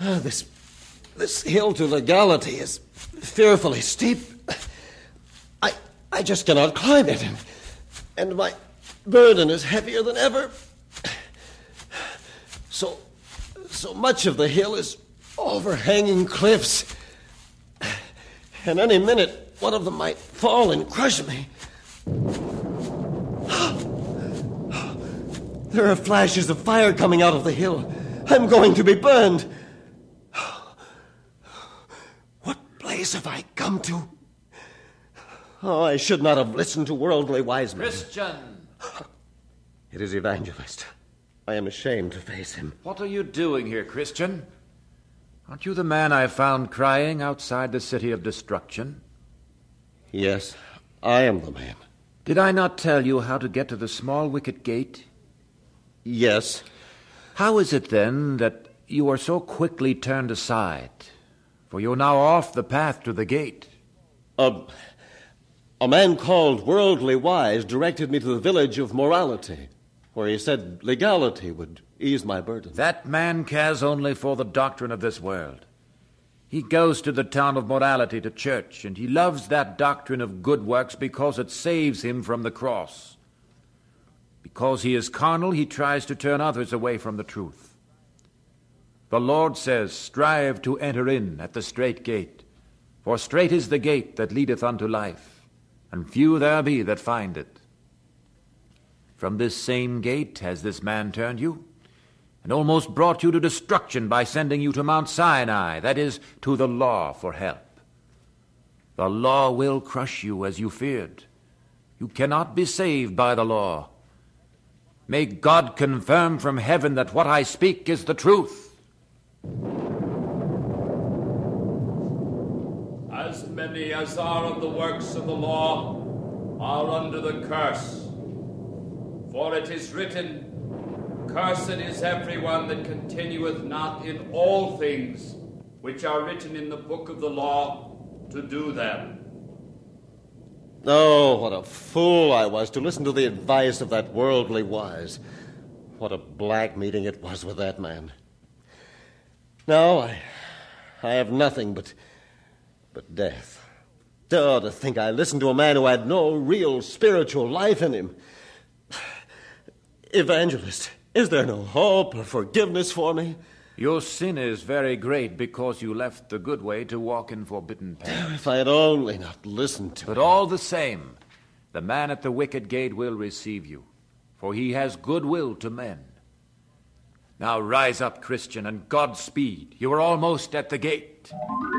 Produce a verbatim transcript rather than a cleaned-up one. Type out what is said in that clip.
Uh, this, this hill to legality is fearfully steep. I, I just cannot climb it, and, and my burden is heavier than ever. So, so much of the hill is overhanging cliffs, and any minute one of them might fall and crush me. There are flashes of fire coming out of the hill. I'm going to be burned. What place have I come to? Oh, I should not have listened to worldly wise men. Christian! It is Evangelist. I am ashamed to face him. What are you doing here, Christian? Aren't you the man I found crying outside the city of destruction? Yes, I am the man. Did I not tell you how to get to the small wicket gate? Yes. How is it, then, that you are so quickly turned aside? For you're now off the path to the gate. A, a man called Worldly Wise directed me to the village of Morality, where he said legality would ease my burden. That man cares only for the doctrine of this world. He goes to the town of Morality to church, and he loves that doctrine of good works because it saves him from the cross. Because he is carnal, he tries to turn others away from the truth. The Lord says, strive to enter in at the strait gate, for strait is the gate that leadeth unto life, and few there be that find it. From this same gate has this man turned you, and almost brought you to destruction by sending you to Mount Sinai, that is, to the law for help. The law will crush you as you feared. You cannot be saved by the law. May God confirm from heaven that what I speak is the truth. As many as are of the works of the law are under the curse. For it is written, cursed is everyone that continueth not in all things which are written in the book of the law to do them. Oh, what a fool I was to listen to the advice of that Worldly Wise. What a black meeting it was with that man. Now I, I have nothing but, but death. Oh, to think I listened to a man who had no real spiritual life in him. Evangelist, is there no hope or forgiveness for me? Your sin is very great because you left the good way to walk in forbidden paths. If I had only not listened to But him. all the same, the man at the wicket gate will receive you, for he has good will to men. Now rise up, Christian, and Godspeed. You are almost at the gate.